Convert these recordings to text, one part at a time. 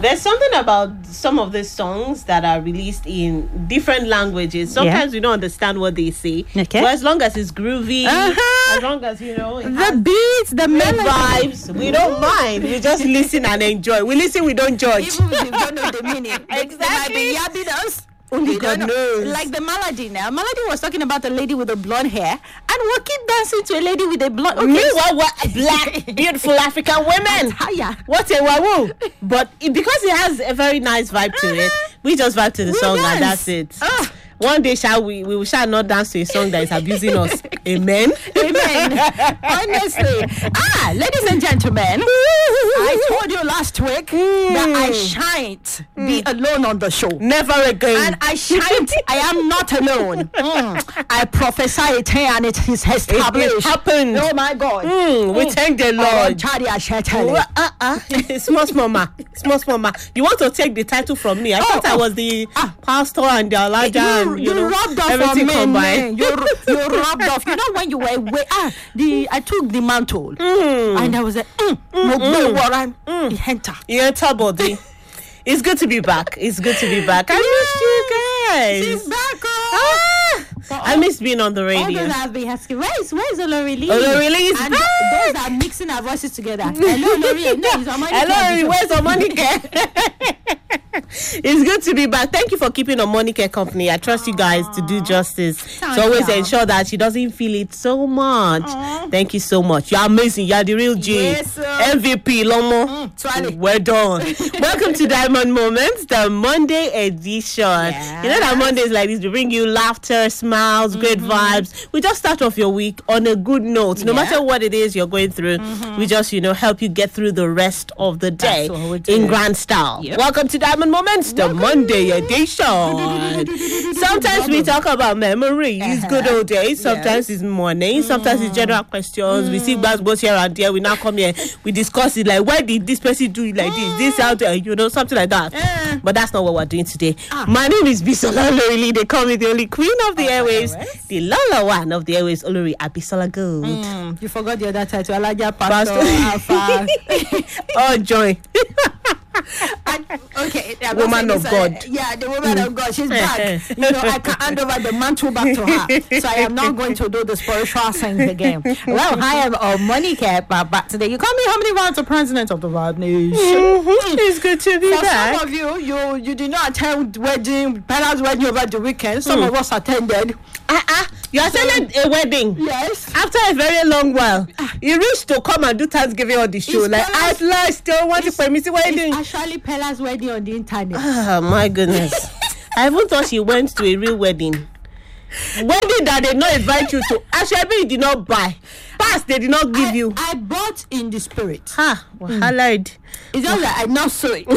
There's something about some of the songs that are released in different languages. Sometimes we don't understand what they say. Okay. But as long as it's groovy, as long as, it the has beats, the great melody. vibes, we don't mind. We just listen and enjoy. We listen, we don't judge. Even if you don't know the meaning. Exactly. They might be yabbing us. Only You God don't know. knows. Like the melody now. Melody was talking about a lady with a blonde hair, and we'll keep dancing to a lady with a blonde. Okay. Meanwhile, we're black, beautiful African women. Hiya. What a wahoo! But because it has a very nice vibe to it, we just vibe to the song dance. and that's it. Ah. One day we shall not dance to a song that is abusing us. Amen. Amen. Honestly. Ladies and gentlemen, I told you last week that I shan't be alone on the show. Never again. And I shan't. I am not alone. I prophesy it here and it is established. It happened. Oh my God. We thank the Lord. Small ma. You want to take the title from me? I thought I was the pastor and the Elijah. You rubbed off everything on me. combined. You rubbed off. You know when you were away, I took the mantle and I was like, Enter body. It's good to be back. I missed you guys. She's back, I miss being on the radio. All those have been asking, where's Olorili? Olorili is and back. those are mixing our voices together. Hello, Olorili. No, it's Omonike. Hello, where's Omonike? It's good to be back. Thank you for keeping Omonike company. I trust you guys to do justice. To always ensure that she doesn't feel it so much. Thank you so much. You're amazing. You're the real G. Yes, sir. MVP, Lomo. Well done. Welcome to Diamond Moments, the Monday edition. Yes. You know that Mondays like this, we bring you laughter, smiles, great vibes. We just start off your week on a good note. No matter what it is you're going through, we just, help you get through the rest of the day in grand style. Yep. Welcome to Diamond Moments, the Monday edition. Sometimes we talk about memories, good old days. Sometimes it's morning. Sometimes it's general questions. We see buzzwords here and there. We now come here. We discuss it like, why did this person do it like this? This out there, something like that. But that's not what we're doing today. My name is Bisola Olorili. They call me the only queen of the airwaves, the Lola one of the airwaves, Olori Abisola Gold. You forgot the other title, Alaja Pastor Alpha. Oh, joy. Okay, Woman of God. The woman of God. She's back. I can hand over the mantle back to her. So I am not going to do the spiritual things again. Well, I am Monica back today. You call me how many rounds of president of the World Nation? It's good to be For back. some of you did not attend Bella's wedding over the weekend. Some of us attended. You attended a wedding. Yes. After a very long while, you reached to come and do Thanksgiving on the show. It's Like, Pella's- at last, don't want to permit wedding. It's actually Pella's wedding on the internet. Oh, my goodness. I even thought she went to a real wedding. Wedding that they not invite you to. Actually, you did not buy. Pass, they did not give you. I bought in the spirit. I lied. It's just that I not saw it.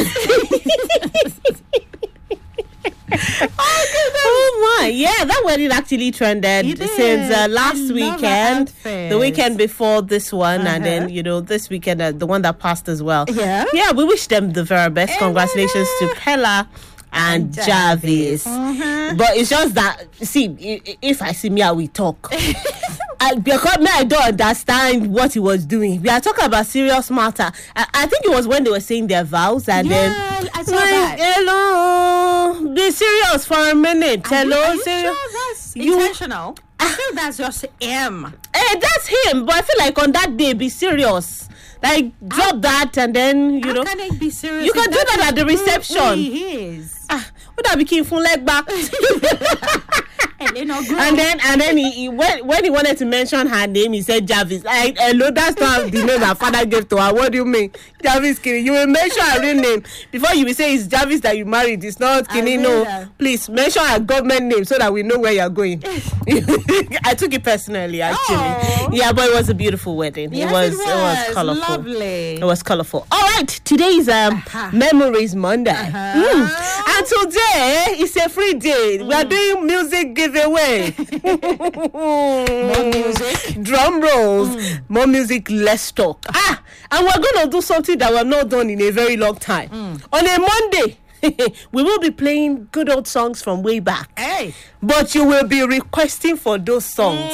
Oh my, yeah, that wedding actually trended It since did. last I love weekend, her outfit. the weekend before this one, and then this weekend, the one that passed as well. Yeah. We wish them the very best. Congratulations to Pella and Jarvis. But it's just that, see, if I see me, I will talk. Because I don't understand what he was doing. We are talking about serious matter. I think it was when they were saying their vows, and then I saw that. hello, be serious for a minute. Hello, Are you serious. sure that's intentional? I feel that's just him. Hey, that's him. But I feel like on that day, be serious. Like drop that, and then How can it be serious? you can if do that at the who reception. he is. Would that be king full leg back? And then he when he wanted to mention her name, he said Jarvis. Hello, that's not the name her father gave to her. What do you mean, Jarvis Kini? You will mention her real name before you will say it's Jarvis that you married. It's not Kini. No, please mention her government name so that we know where you're going. I took it personally, actually. Oh. Yeah, but it was a beautiful wedding. Yes, it was colorful. Lovely. It was colorful. All right, today is Memories Monday, and today is a free day. We are doing music giveaway. More music. Drum rolls. More music, less talk. And we're going to do something that we've not done in a very long time. On a Monday, we will be playing good old songs from way back. Hey. But you will be requesting for those songs.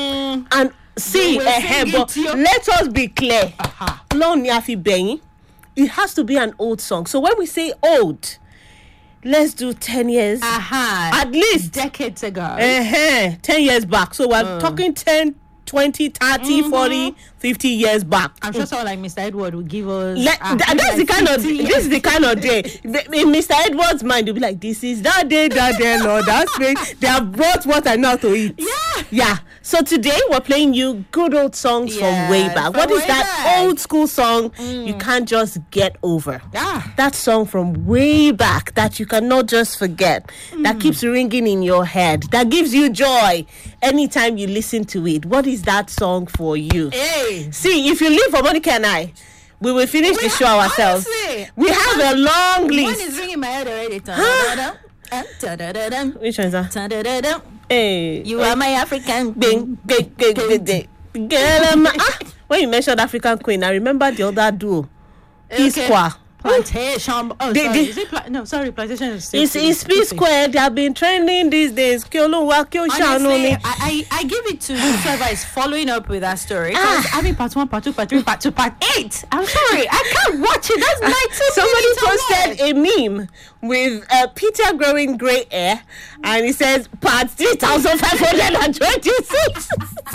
And see, We will sing but it to you. let us be clear. Long ni a fi bẹ̀yín. it has to be an old song. So when we say old, let's do 10 years. At least. Decades ago. 10 years back. So we're talking 10, 20, 30, 40, 50 years back. I'm sure someone like Mr. Edward would give us. This is the kind of day. In Mr. Edward's mind, they'll be like, this is that day, Lord. That's great. They have brought what I know to eat. Yeah. So today we're playing you good old songs from way back. What is that old school song you can't just get over? That song from way back that you cannot just forget. That keeps ringing in your head. That gives you joy anytime you listen to it. What is that song for you? See, if you leave for Monica and I, we will finish the show ourselves. Honestly, we have a long list. One is ringing my head already. Which one is that? Hey, you are my African queen. When you mentioned African Queen, I remember the other duo. P-Square. Plantation. Plantation is it's P-Square. They have been trending these days. Honestly, I give it to whoever is following up with that story. Having part 1, part 2, part 3, part 2, part 8. I'm sorry, I can't watch it. That's 19 Somebody posted a meme with Peter growing grey hair, and it says part 3,526.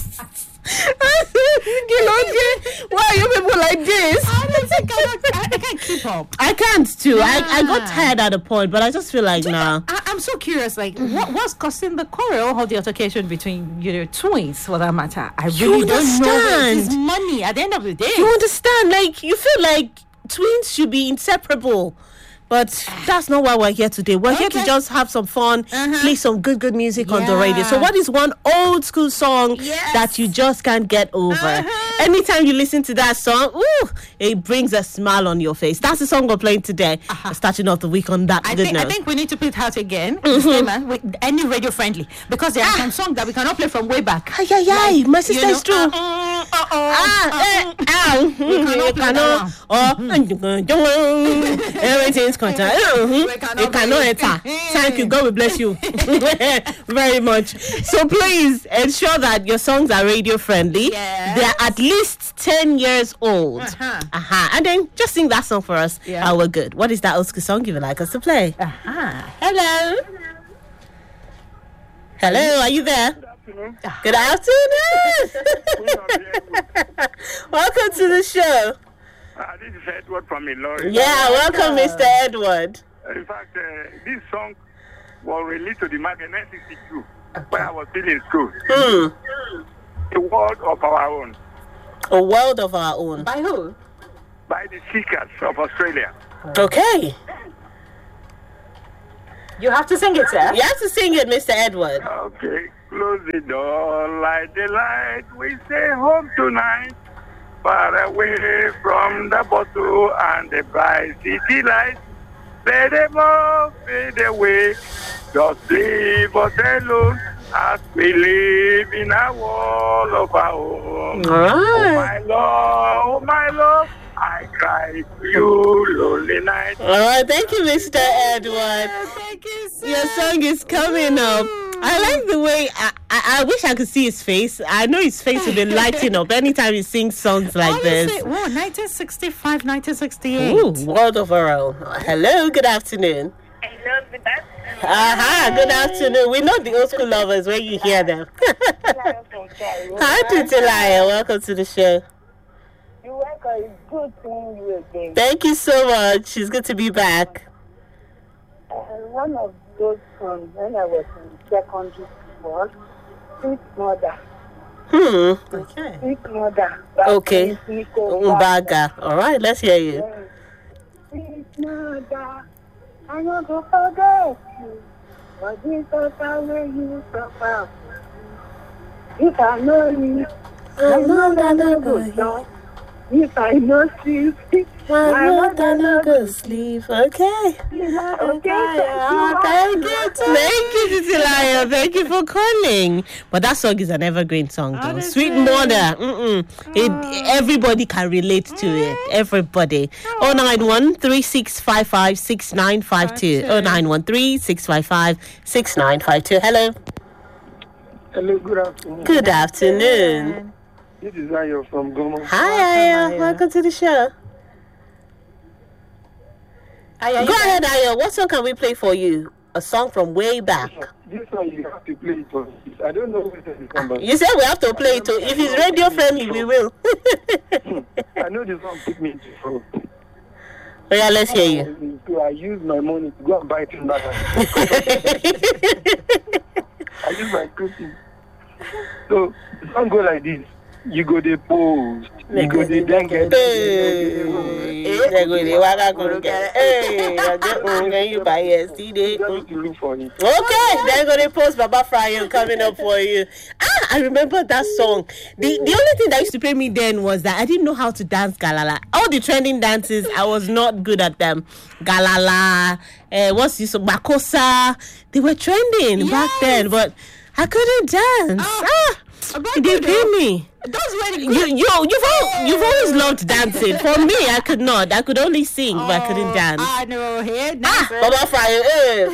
Why are you people like this? I can't keep up. I can't too. I got tired at a point, but I just feel like I'm so curious. Like, what's causing the quarrel or the altercation between twins, for that matter? I really don't know. It's money at the end of the day. You understand? Like, you feel like twins should be inseparable. But that's not why we're here today. We're here to just have some fun, play some good music on the radio. So what is one old school song that you just can't get over? Anytime you listen to that song, it brings a smile on your face. That's the song we're playing today. We're starting off the week on that good note. I think we need to put it out again, with any radio friendly, because there are some songs that we cannot play from way back. My sister is true. Everything's Thank you. God will bless you very much. So please ensure that your songs are radio friendly. They're at least 10 years old. And then just sing that song for us. We're good. What is that old school song you would like us to play? Hello. Hello, are you there? Good afternoon. Welcome to the show. This is Edward from Ilorin. Welcome, Mr. Edward. In fact, this song was released to the market in 1962 when I was still in school. A World of Our Own. A World of Our Own. By who? By the Seekers of Australia. Okay. You have to sing it, sir. You have to sing it, Mr. Edward. Okay. Close the door, light the light. We stay home tonight. Far away from the bottle and the bright city lights. Let them all fade away. Just leave us alone as we live in a world of our own. Oh my love, I cry for you, lonely night. All right, thank you, Mr. Edward. Thank you, sir. Your song is coming up. I like the way, I wish I could see his face. I know his face will be lighting up anytime he sings songs like this. 1965, 1968. Ooh, World of Our Own. Hello, good afternoon. Hello, good afternoon. Good afternoon. We know the old school lovers when you hear them. Hi, Titilaya. Welcome to the show. You're welcome. It's good seeing you again. Thank you so much. It's good to be back. One of those songs when I was in secondary school, Sweet Mother. Okay. Sweet Mother. Okay. Umbaga. All right, let's hear you. Sweet Mother, I not go forget you, but this suffer where you suffer. If I know you, I know that I go down. If I know you, I know that I go sleep. Okay. Thank you, Titilaya. Thank you for calling. But that song is an evergreen song, though. Sweet Mother. Everybody can relate to it. Everybody. 091-3655-6952. 091-3655-6952. Hello. Hello, good afternoon. Good afternoon. This is Ayo from Goma. Hi, Aya. Welcome to the show. Ayo, Go ahead, Ayo. What song can we play for you? A song from way back. This one you have to play it for me. I don't know what it is, but You said we have to play it too. If it's radio friendly, we will. I know this one took me into trouble. Oh, yeah, let's hear you. So I use my money to go and buy it in that. I use my cooking. So the song go like this. You go the post. You go the blanket. You buy yesterday. You need to look for it. Okay, then gonna post Baba Fryer coming up for you. I remember that song. The only thing that used to pay me then was that I didn't know how to dance galala. All the trending dances, I was not good at them. Galala, what's this? Bakosa. They were trending back then, but I couldn't dance. It didn't pay me. Those were the You've always loved dancing. For me, I could not. I could only sing, but I couldn't dance. I know. Here, Baba Fryer,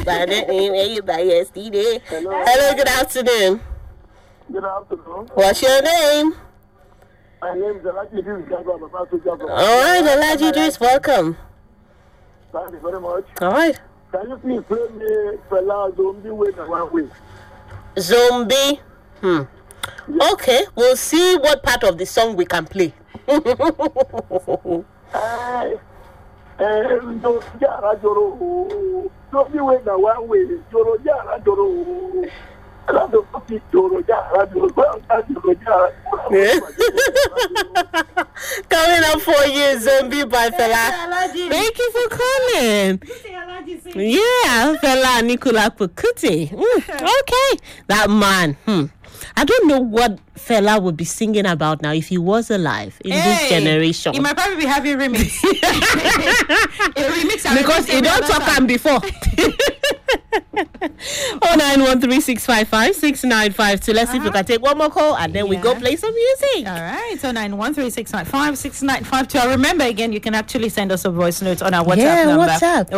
Hello, good afternoon. Good afternoon. What's your name? My name is Alaji Idris. All right, Alaji Idris, welcome. Thank you very much. All right. Can you please play me Fela Zombie Way and One Way? Zombie. Okay, we'll see what part of the song we can play. Zombie Way and One Way. Joro Jara Joro. Coming up for you, Zombie by Fela. Thank you for calling. Yeah, Fela Nicola Pukuti. Okay, that man. I don't know what Fela would be singing about now if he was alive in this generation. He might probably be having remix. Because he don't talk him before. 09136556952. Let's see if we can take one more call and then we go play some music. All right, so 913-655-6952. Remember again, you can actually send us a voice note on our WhatsApp number. WhatsApp.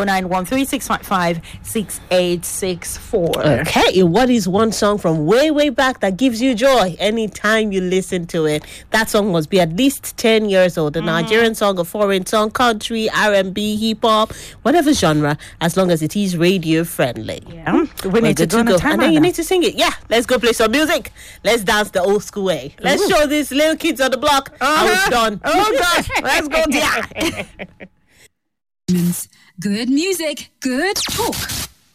913-655-6864. Okay, what is one song from way back that gives you joy anytime you listen to it? That song must be at least 10 years old. A Nigerian song, a foreign song, country, R&B, hip-hop, whatever genre, as long as it is radio friendly. Yeah. We need to go. And then you need to sing it. Yeah, let's go play some music. Let's dance the old school way. Let's show these little kids on the block how it's done. Oh gosh, let's go there. Good music, good talk.